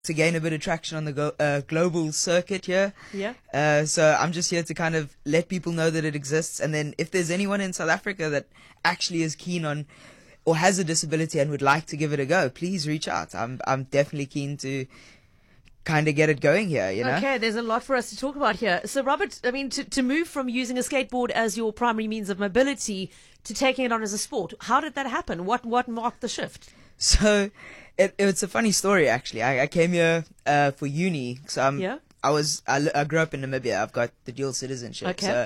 to gain a bit of traction on the global circuit here. Yeah. So I'm just here to kind of let people know that it exists. And then if there's anyone in South Africa that actually is keen on or has a disability and would like to give it a go, please reach out. I'm definitely keen to kind of get it going here, you know? Okay, there's a lot for us to talk about here. So, Robert, I mean, to move from using a skateboard as your primary means of mobility to taking it on as a sport, how did that happen? What marked the shift? So it's a funny story, actually. I came here for uni. So I grew up in Namibia. I've got the dual citizenship. Okay. So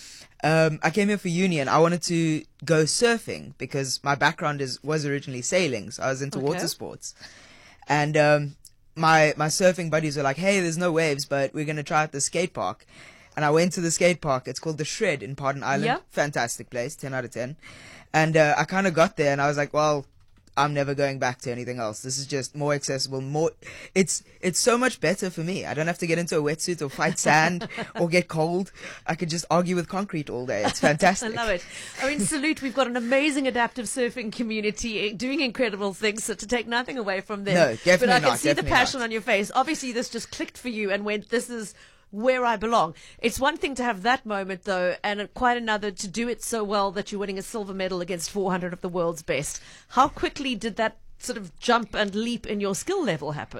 I came here for uni and I wanted to go surfing because my background was originally sailing. So I was into water sports. And my surfing buddies were like, hey, there's no waves, but we're going to try out the skate park. And I went to the skate park. It's called The Shred in Pardon Island. Yeah. Fantastic place, 10 out of 10. And I kind of got there and I was like, well, I'm never going back to anything else. This is just more accessible, it's so much better for me. I don't have to get into a wetsuit or fight sand or get cold. I could just argue with concrete all day. It's fantastic. I love it. I mean, salute. We've got an amazing adaptive surfing community doing incredible things, so to take nothing away from them. No, definitely not. But I can see the passion not. on your face. Obviously, this just clicked for you and went, this is where I belong. It's one thing to have that moment, though, and quite another to do it so well that you're winning a silver medal against 400 of the world's best. How quickly did that sort of jump and leap in your skill level happen?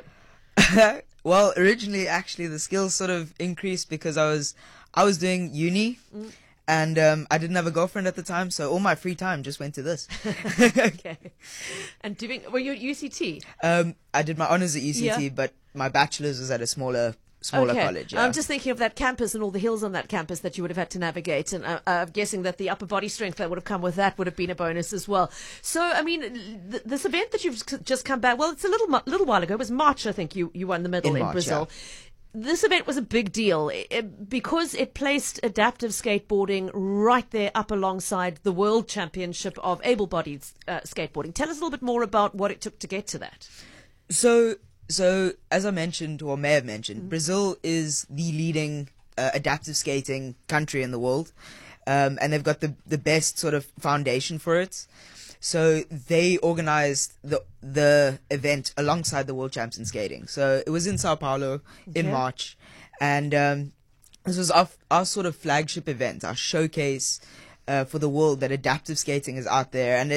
Well, originally, actually, the skills sort of increased because I was doing uni. And I didn't have a girlfriend at the time, so all my free time just went to this. Okay. And were you at UCT? I did my honours at UCT, but my bachelor's was at a smaller college. Yeah. I'm just thinking of that campus and all the hills on that campus that you would have had to navigate, and I'm guessing that the upper body strength that would have come with that would have been a bonus as well. So, I mean, this event that you've just come back, well, it's a little while ago. It was March, I think you won the medal in Brazil. Yeah. This event was a big deal because it placed adaptive skateboarding right there up alongside the World Championship of able-bodied skateboarding. Tell us a little bit more about what it took to get to that. So as I mentioned, or may have mentioned, Brazil is the leading adaptive skating country in the world, and they've got the best sort of foundation for it. So they organized the event alongside the World Champs in skating. So it was in Sao Paulo in March, and this was our sort of flagship event, our showcase for the world that adaptive skating is out there, and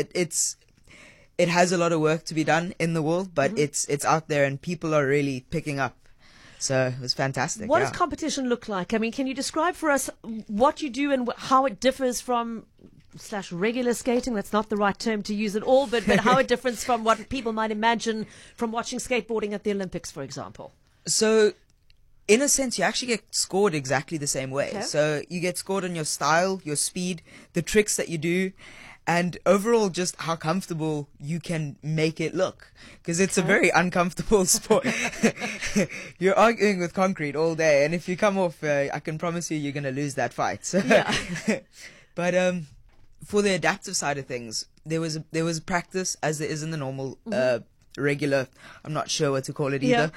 it has a lot of work to be done in the world, but it's out there and people are really picking up. So it was fantastic. What does competition look like? I mean, can you describe for us what you do and how it differs from /regular skating? That's not the right term to use at all, but how it differs from what people might imagine from watching skateboarding at the Olympics, for example. So in a sense, you actually get scored exactly the same way. Okay. So you get scored on your style, your speed, the tricks that you do, and overall just how comfortable you can make it look. Because it's a very uncomfortable sport. You're arguing with concrete all day, and if you come off, I can promise you're going to lose that fight. So, but for the adaptive side of things, there was practice as there is in the normal regular. I'm not sure what to call it either.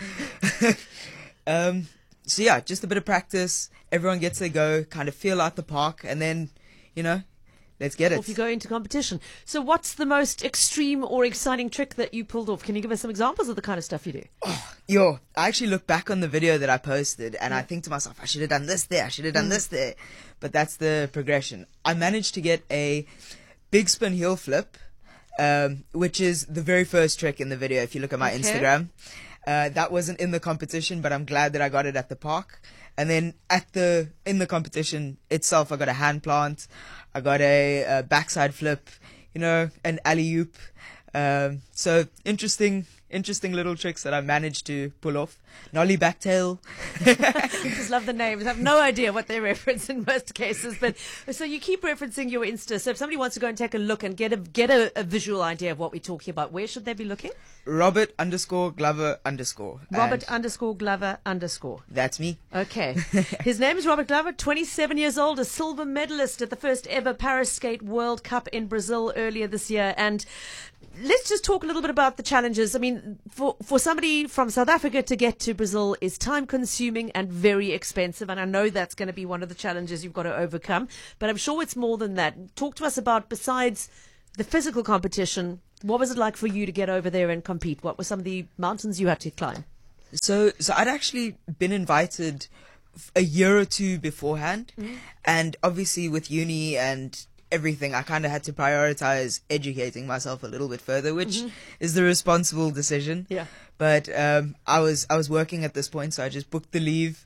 So yeah, just a bit of practice. Everyone gets their go, kind of feel out the park, and then, let's get it. Off you go into competition. So what's the most extreme or exciting trick that you pulled off? Can you give us some examples of the kind of stuff you do? I actually look back on the video that I posted and I think to myself, I should have done this there, I should have done this there. But that's the progression. I managed to get a big spin heel flip, which is the very first trick in the video if you look at my Instagram. That wasn't in the competition, but I'm glad that I got it at the park. And then in the competition itself, I got a hand plant, I got a backside flip, an alley-oop. So interesting little tricks that I managed to pull off. Nollie backtail. I just love the names. I have no idea what they reference in most cases. But so you keep referencing your Insta. So if somebody wants to go and take a look and get a visual idea of what we're talking about, where should they be looking? Robert_Glover_. Robert_Glover_. That's me. Okay. His name is Robert Glover, 27 years old, a silver medalist at the first ever Paris Skate World Cup in Brazil earlier this year. And let's just talk a little bit about the challenges. I mean, for somebody from South Africa to get to Brazil is time consuming and very expensive. And I know that's going to be one of the challenges you've got to overcome. But I'm sure it's more than that. Talk to us about, besides the physical competition, what was it like for you to get over there and compete? What were some of the mountains you had to climb? So I'd actually been invited a year or two beforehand, and obviously with uni and everything, I kind of had to prioritize educating myself a little bit further, which is the responsible decision. Yeah. But I was working at this point, so I just booked the leave.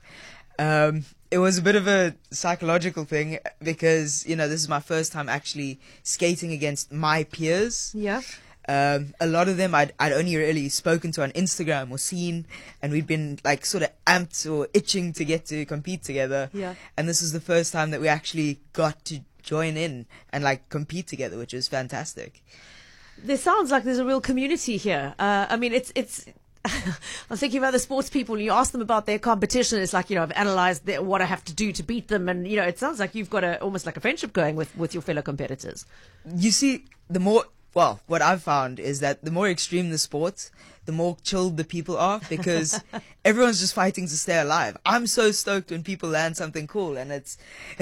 It was a bit of a psychological thing because, this is my first time actually skating against my peers. Yeah. A lot of them I'd only really spoken to on Instagram or seen, and we'd been like sort of amped or itching to get to compete together. Yeah. And this is the first time that we actually got to join in and like compete together, which was fantastic. There sounds like there's a real community here. I mean, it's. I'm thinking of other sports people. You ask them about their competition. It's like, I've analysed what I have to do to beat them, and it sounds like you've got almost like a friendship going with your fellow competitors. You see, what I've found is that the more extreme the sport, the more chilled the people are, because everyone's just fighting to stay alive. I'm so stoked when people land something cool, and it's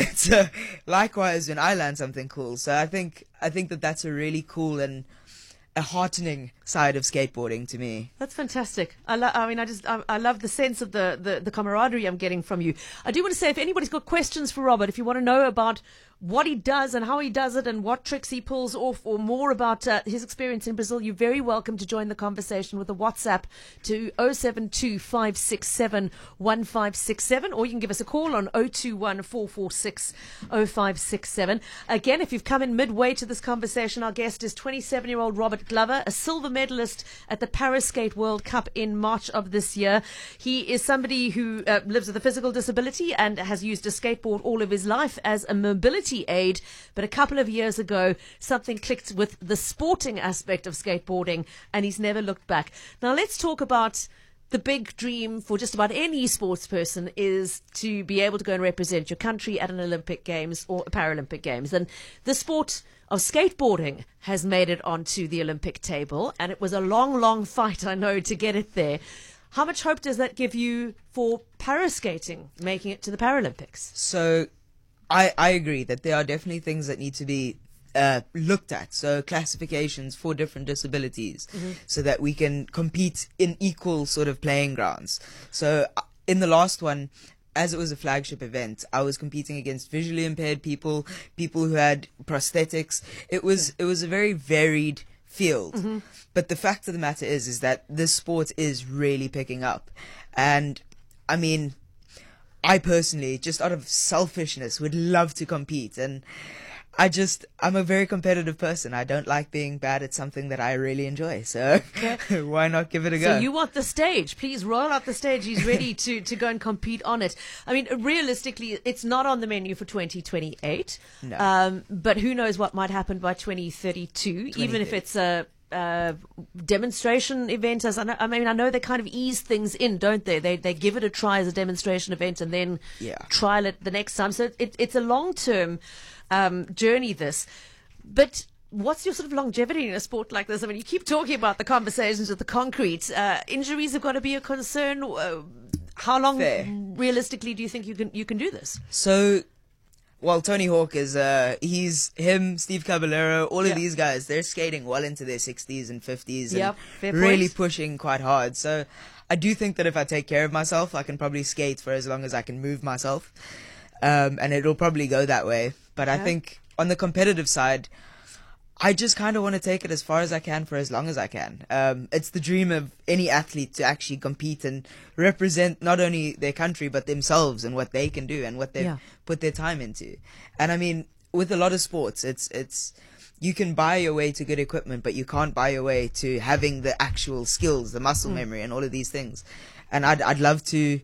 likewise when I land something cool. So I think that that's a really cool and a heartening side of skateboarding to me. That's fantastic. I love the sense of the camaraderie I'm getting from you. I do want to say, if anybody's got questions for Robert, if you want to know about what he does and how he does it and what tricks he pulls off, or more about his experience in Brazil, you're very welcome to join the conversation with a WhatsApp to 072 567 1567, or you can give us a call on 021 446 0567. Again, if you've come in midway to this conversation, our guest is 27-year-old Robert Glover, a silver medalist at the Paraskate World Cup in March of this year. He is somebody who lives with a physical disability and has used a skateboard all of his life as a mobility aid, but a couple of years ago something clicked with the sporting aspect of skateboarding, and he's never looked back. Now let's talk about the big dream for just about any sports person, is to be able to go and represent your country at an Olympic Games or a Paralympic Games, and the sport of skateboarding has made it onto the Olympic table, and it was a long fight, I know, to get it there. How much hope does that give you for paraskating making it to the Paralympics? So I agree that there are definitely things that need to be looked at. So classifications for different disabilities, so that we can compete in equal sort of playing grounds. So in the last one, as it was a flagship event, I was competing against visually impaired people who had prosthetics. It was a very varied field. But the fact of the matter is that this sport is really picking up. And I mean, I personally, just out of selfishness, would love to compete. And I'm a very competitive person. I don't like being bad at something that I really enjoy. So why not give it a go? So you want the stage. Please roll out the stage. He's ready to go and compete on it. I mean, realistically, it's not on the menu for 2028. No. But who knows what might happen by 2032, even if it's a demonstration event. I know they kind of ease things in, don't they? They give it a try as a demonstration event and then trial it the next time. So it's a long-term journey, this. But what's your sort of longevity in a sport like this? I mean, you keep talking about the conversations with the concrete. Injuries have got to be a concern. How long realistically do you think you can do this? So, well, Tony Hawk is, Steve Caballero, all of these guys, they're skating well into their 60s and 50s and really pushing quite hard. So I do think that if I take care of myself, I can probably skate for as long as I can move myself. And it'll probably go that way. But I think on the competitive side, I just kind of want to take it as far as I can for as long as I can. It's the dream of any athlete to actually compete and represent not only their country, but themselves and what they can do and what they've put their time into. And I mean, with a lot of sports, it's you can buy your way to good equipment, but you can't buy your way to having the actual skills, the muscle memory and all of these things. And I'd love to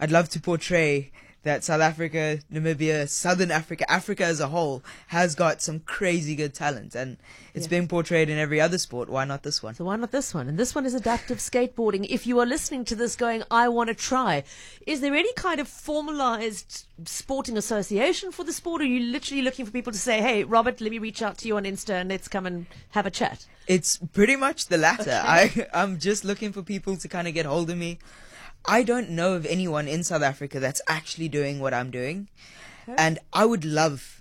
portray that South Africa, Namibia, Southern Africa, Africa as a whole has got some crazy good talent, and it's being portrayed in every other sport. Why not this one? So why not this one? And this one is adaptive skateboarding. If you are listening to this going, I want to try, is there any kind of formalized sporting association for the sport? Or are you literally looking for people to say, hey, Robert, let me reach out to you on Insta and let's come and have a chat? It's pretty much the latter. Okay. I'm just looking for people to kind of get hold of me. I don't know of anyone in South Africa that's actually doing what I'm doing. Okay. And I would love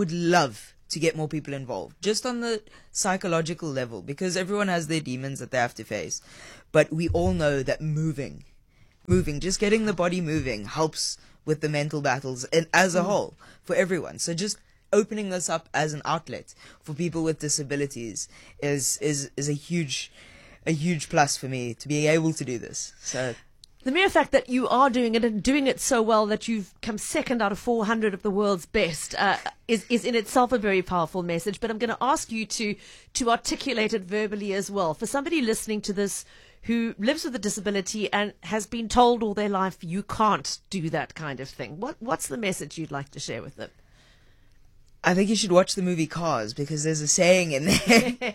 to get more people involved, just on the psychological level, because everyone has their demons that they have to face. But we all know that moving moving, just getting the body moving helps with the mental battles and as a whole for everyone. So just opening this up as an outlet for people with disabilities is a huge plus for me to be able to do this. So the mere fact that you are doing it and doing it so well that you've come second out of 400 of the world's best is in itself a very powerful message. But I'm going to ask you to articulate it verbally as well. For somebody listening to this who lives with a disability and has been told all their life you can't do that kind of thing, what's the message you'd like to share with them? I think you should watch the movie Cars, because there's a saying in there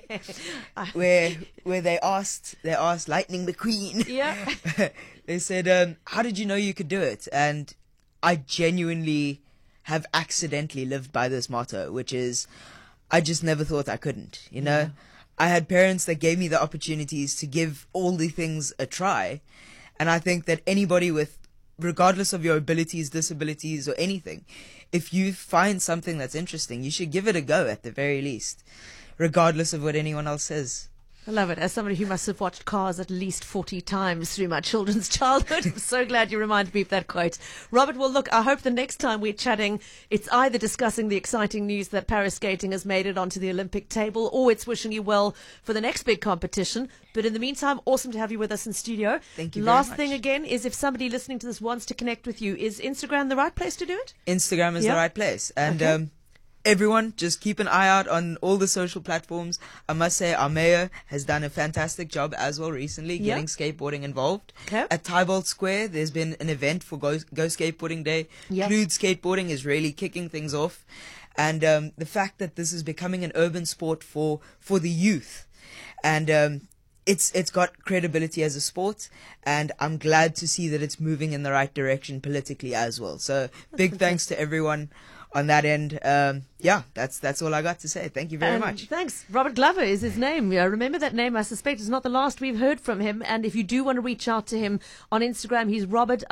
where they asked Lightning McQueen. Yeah. They said, how did you know you could do it? And I genuinely have accidentally lived by this motto, which is, I just never thought I couldn't, you know? Yeah. I had parents that gave me the opportunities to give all the things a try. And I think that anybody regardless of your abilities, disabilities, or anything, if you find something that's interesting, you should give it a go at the very least, regardless of what anyone else says. I love it. As somebody who must have watched Cars at least 40 times through my children's childhood, I'm so glad you reminded me of that quote. Robert, well, look, I hope the next time we're chatting, it's either discussing the exciting news that para skating has made it onto the Olympic table, or it's wishing you well for the next big competition. But in the meantime, awesome to have you with us in studio. Thank you very much. Last thing again is, if somebody listening to this wants to connect with you, is Instagram the right place to do it? Instagram is the right place. And everyone, just keep an eye out on all the social platforms. I must say, our mayor has done a fantastic job as well recently, getting skateboarding involved. Okay. At Tybolt Square, there's been an event for Go Skateboarding Day. Clued Skateboarding is really kicking things off. And the fact that this is becoming an urban sport for the youth. And it's got credibility as a sport, and I'm glad to see that it's moving in the right direction politically as well. So big thanks to everyone on that end. That's all I got to say. Thank you very much. Thanks. Robert Glover is his name. Remember that name. I suspect it's not the last we've heard from him. And if you do want to reach out to him on Instagram, he's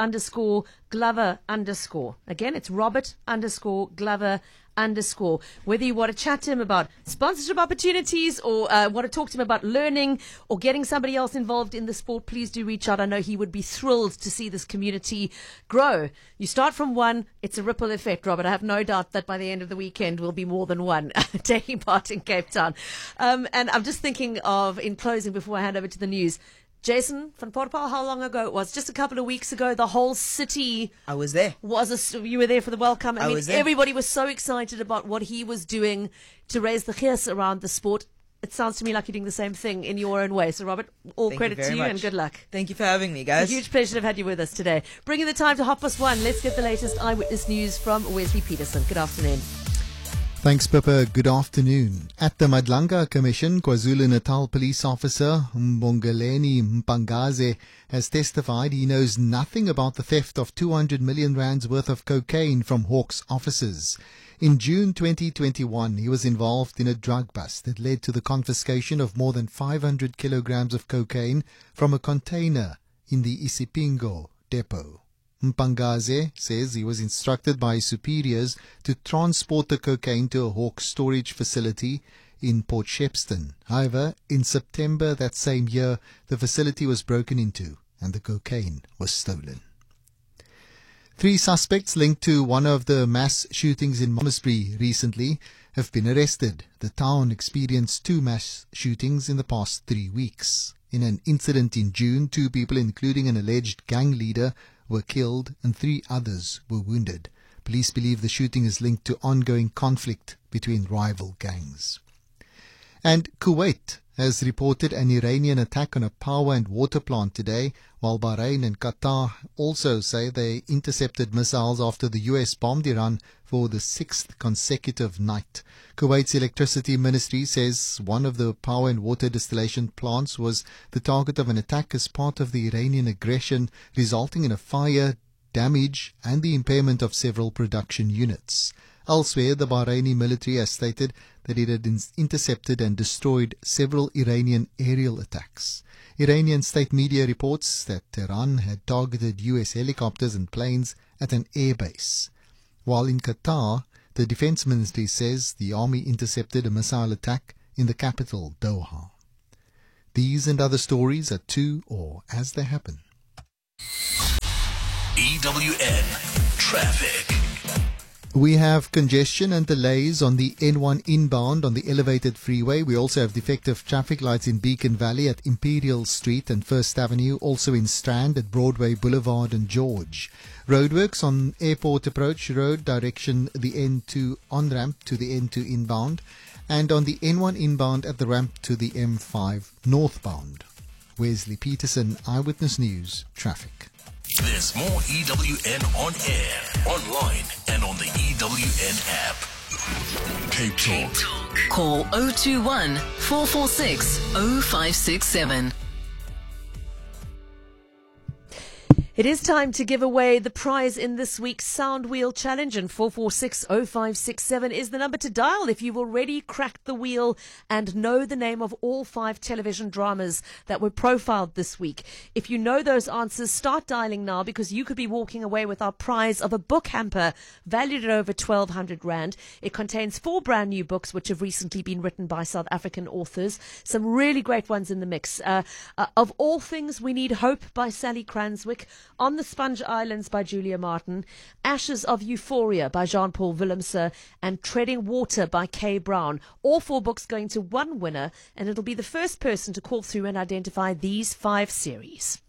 Robert_Glover_. Again, it's Robert_Glover_. Whether you want to chat to him about sponsorship opportunities, or want to talk to him about learning or getting somebody else involved in the sport, please do reach out. I know he would be thrilled to see this community grow. You start from one, it's a ripple effect, Robert. I have no doubt that by the end of the weekend will be more than one taking part in Cape Town. And I'm just thinking of, in closing, before I hand over to the news, Jason van Portpaal, how long ago it was? Just a couple of weeks ago, the whole city. I was there. You were there for the welcome. I mean, was there. Everybody was so excited about what he was doing to raise the gees around the sport. It sounds to me like you're doing the same thing in your own way. So, Robert, all credit to you and good luck. Thank you for having me, guys. A huge pleasure to have had you with us today. Bringing the time to 1:30. Let's get the latest eyewitness news from Wesley Peterson. Good afternoon. Thanks, Pippa. Good afternoon. At the Madlanga Commission, KwaZulu-Natal police officer Mbongeleni Mpangaze has testified he knows nothing about the theft of 200 million rands worth of cocaine from Hawks offices. In June 2021, he was involved in a drug bust that led to the confiscation of more than 500 kilograms of cocaine from a container in the Isipingo depot. Mpangaze says he was instructed by his superiors to transport the cocaine to a Hawks storage facility in Port Shepstone. However, in September that same year, the facility was broken into and the cocaine was stolen. 3 suspects linked to one of the mass shootings in Malmesbury recently have been arrested. The town experienced 2 mass shootings in the past 3 weeks. In an incident in June, 2 people, including an alleged gang leader, were killed and 3 others were wounded. Police believe the shooting is linked to ongoing conflict between rival gangs. And Kuwait has reported an Iranian attack on a power and water plant today, while Bahrain and Qatar also say they intercepted missiles after the US bombed Iran for the 6th consecutive night. Kuwait's electricity ministry says one of the power and water distillation plants was the target of an attack as part of the Iranian aggression, resulting in a fire, damage and the impairment of several production units. Elsewhere, the Bahraini military has stated that it had intercepted and destroyed several Iranian aerial attacks. Iranian state media reports that Tehran had targeted US helicopters and planes at an airbase. While in Qatar, the defense ministry says the army intercepted a missile attack in the capital, Doha. These and other stories are to or as they happen. EWN Traffic. We have congestion and delays on the N1 inbound on the elevated freeway. We also have defective traffic lights in Beacon Valley at Imperial Street and First Avenue, also in Strand at Broadway Boulevard and George. Roadworks on Airport Approach Road, direction the N2 on-ramp to the N2 inbound, and on the N1 inbound at the ramp to the M5 northbound. Wesley Peterson, Eyewitness News, Traffic. There's more EWN on air, online, and on the EWN app. Cape Talk. Call 021 446 0567. It is time to give away the prize in this week's Sound Wheel Challenge, and 4460567 is the number to dial if you've already cracked the wheel and know the name of all 5 television dramas that were profiled this week. If you know those answers, start dialing now, because you could be walking away with our prize of a book hamper valued at over 1,200 Rand. It contains 4 brand new books which have recently been written by South African authors. Some really great ones in the mix. Of All Things We Need Hope by Sally Cranswick, On the Sponge Islands by Julia Martin, Ashes of Euphoria by Jean-Paul Willemse, and Treading Water by Kay Brown. All 4 books going to one winner, and it'll be the first person to call through and identify these 5 series.